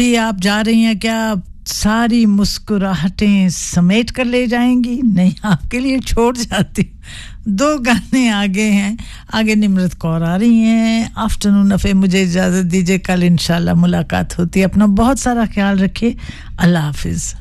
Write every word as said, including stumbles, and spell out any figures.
ये आप जा रही हैं क्या सारी मुस्कुराहटें समेट कर ले जाएंगी? नहीं, आपके लिए छोड़ जाती हूं। दो गाने आगे हैं, आगे निम्रत कौर आ रही हैं। आफ्टरनून अफे मुझे इजाजत दीजिए, कल इंशाल्लाह मुलाकात होती है। अपना बहुत सारा ख्याल रखिए, अल्लाह हाफिज।